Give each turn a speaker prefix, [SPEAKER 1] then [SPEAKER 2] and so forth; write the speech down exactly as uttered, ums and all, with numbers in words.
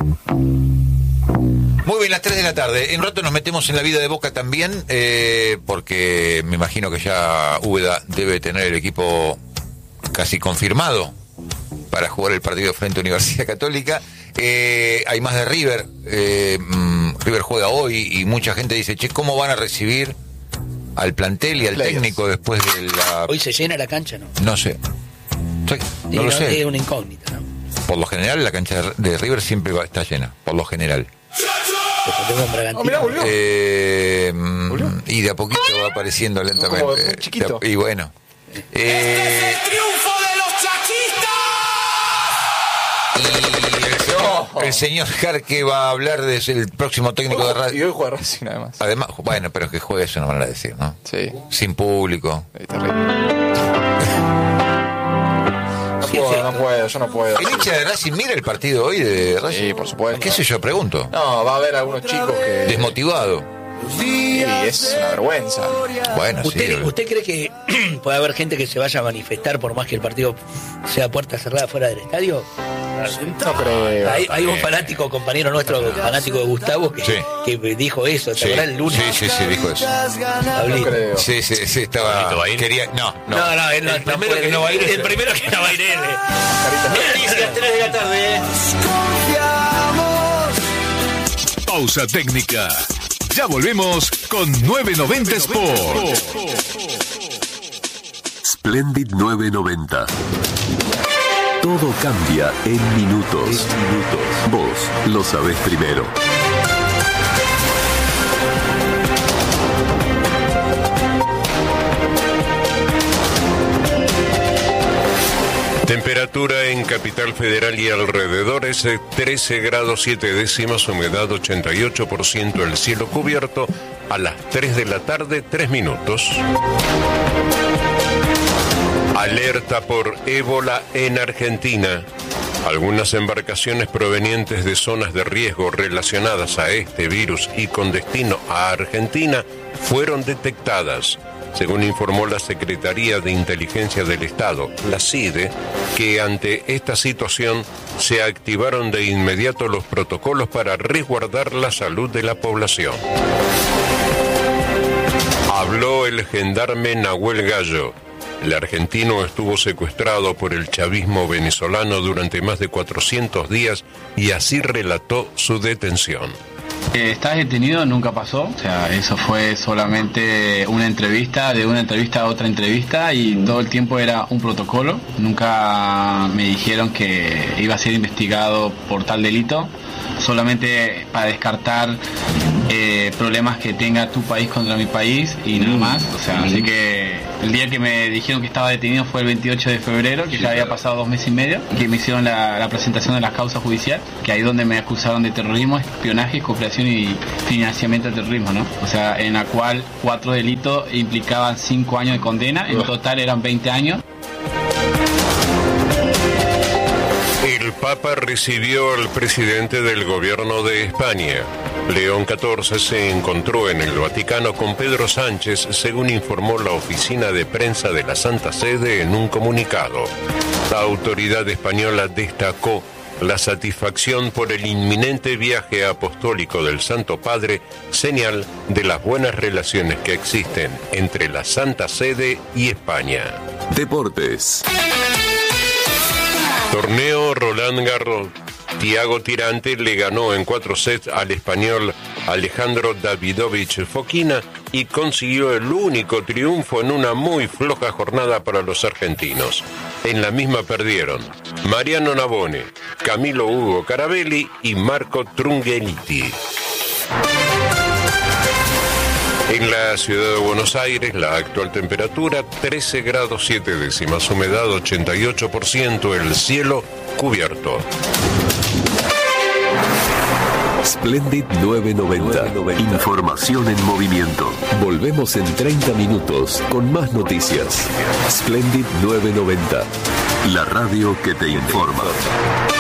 [SPEAKER 1] Muy bien, las tres de la tarde. En un rato nos metemos en la vida de Boca también, eh, porque me imagino que ya Úbeda debe tener el equipo casi confirmado para jugar el partido frente a Universidad Católica. Eh, hay más de River. Eh, mm, River juega hoy y mucha gente dice, che, ¿cómo van a recibir al plantel y al
[SPEAKER 2] Players.
[SPEAKER 1] técnico después de la...
[SPEAKER 3] Hoy se llena la cancha, ¿no?
[SPEAKER 1] No sé. Estoy-
[SPEAKER 3] Y
[SPEAKER 1] No lo sé.
[SPEAKER 3] Es una incógnita, ¿no?
[SPEAKER 1] Por lo general, la cancha de River siempre va, está llena. Por lo general.
[SPEAKER 3] Porque tengo un Bragantino.
[SPEAKER 2] Oh, mirá, volvió.
[SPEAKER 1] Eh, mm,
[SPEAKER 2] ¿Volvió?
[SPEAKER 1] y de a poquito va apareciendo lentamente.
[SPEAKER 2] Como muy chiquito.
[SPEAKER 1] De a- y bueno. Eh,
[SPEAKER 4] ¡Triunfo de los chachistas!
[SPEAKER 1] y el señor,
[SPEAKER 2] No.
[SPEAKER 1] el señor Jarque va a hablar de el próximo técnico de
[SPEAKER 2] Y
[SPEAKER 1] radio.
[SPEAKER 2] hoy juega Racing además.
[SPEAKER 1] Además, bueno, pero es que juegue eso no van a decir, ¿no?
[SPEAKER 2] Sí.
[SPEAKER 1] Sin público.
[SPEAKER 2] Es terrible. No
[SPEAKER 3] Sí, es
[SPEAKER 2] puedo,
[SPEAKER 3] cierto.
[SPEAKER 2] no puedo, yo no puedo.
[SPEAKER 1] ¿El hincha de Racing mira el partido hoy de Racing?
[SPEAKER 2] Sí, por supuesto.
[SPEAKER 1] ¿Qué sé yo? Pregunto.
[SPEAKER 2] No, va a haber algunos chicos que...
[SPEAKER 1] Desmotivado.
[SPEAKER 2] Sí, es una vergüenza.
[SPEAKER 1] Bueno,
[SPEAKER 3] ¿Usted,
[SPEAKER 1] sí.
[SPEAKER 3] ¿Usted cree que puede haber gente que se vaya a manifestar por más que el partido sea puerta cerrada fuera del estadio?
[SPEAKER 2] No creo.
[SPEAKER 3] Hay, hay un fanático, compañero nuestro, fanático de Gustavo, que,
[SPEAKER 1] Sí.
[SPEAKER 3] que dijo eso, ¿te
[SPEAKER 1] Sí,
[SPEAKER 3] acordás el lunes?
[SPEAKER 1] sí, sí, sí, dijo eso.
[SPEAKER 2] No
[SPEAKER 3] Pablito.
[SPEAKER 2] creo.
[SPEAKER 1] Sí, sí, sí, estaba...
[SPEAKER 5] ¿Pablito va a ir?
[SPEAKER 1] Quería... No, no.
[SPEAKER 3] No, no, él no,
[SPEAKER 1] el
[SPEAKER 3] no
[SPEAKER 1] primero
[SPEAKER 3] puede.
[SPEAKER 1] que no va a ir es
[SPEAKER 3] El primero que no va a ir él.
[SPEAKER 4] Noticias, tres de la tarde.
[SPEAKER 6] Pausa técnica. Ya volvemos con novecientos noventa Sport.
[SPEAKER 7] Splendid novecientos noventa. Todo cambia en minutos. Vos lo sabés primero.
[SPEAKER 8] Temperatura en Capital Federal y alrededores de trece grados siete décimas, humedad ochenta y ocho por ciento, el cielo cubierto a las tres de la tarde, tres minutos. Alerta por ébola en Argentina. Algunas embarcaciones provenientes de zonas de riesgo relacionadas a este virus y con destino a Argentina fueron detectadas, según informó la Secretaría de Inteligencia del Estado, la CIDE, que ante esta situación se activaron de inmediato los protocolos para resguardar la salud de la población. Habló el gendarme Nahuel Gallo. El argentino estuvo secuestrado por el chavismo venezolano durante más de cuatrocientos días y así relató su detención.
[SPEAKER 9] Eh, Estar detenido nunca pasó, o sea, eso fue solamente una entrevista, de una entrevista a otra entrevista y todo el tiempo era un protocolo. Nunca me dijeron que iba a ser investigado por tal delito, solamente para descartar eh, problemas que tenga tu país contra mi país y nada más. O sea, así que el día que me dijeron que estaba detenido fue el veintiocho de febrero, que ya había pasado dos meses y medio, que me hicieron la, la presentación de la causa judicial, que ahí donde me acusaron de terrorismo, espionaje, cooperación y financiamiento del terrorismo, ¿no? O sea, en la cual cuatro delitos implicaban cinco años de condena, en total eran veinte años.
[SPEAKER 8] El Papa recibió al presidente del gobierno de España. León catorce se encontró en el Vaticano con Pedro Sánchez, según informó la oficina de prensa de la Santa Sede en un comunicado. La autoridad española destacó la satisfacción por el inminente viaje apostólico del Santo Padre, señal de las buenas relaciones que existen entre la Santa Sede y España.
[SPEAKER 7] Deportes.
[SPEAKER 8] Torneo Roland Garros. Thiago Tirante le ganó en cuatro sets al español Alejandro Davidovich Fokina y consiguió el único triunfo en una muy floja jornada para los argentinos. En la misma perdieron Mariano Navone, Camilo Hugo Carabelli y Marco Trungelliti. En la ciudad de Buenos Aires, la actual temperatura trece grados siete décimas, humedad ochenta y ocho por ciento, el cielo cubierto.
[SPEAKER 7] Splendid novecientos noventa. Información en movimiento. Volvemos en treinta minutos con más noticias. Splendid novecientos noventa. La radio que te informa.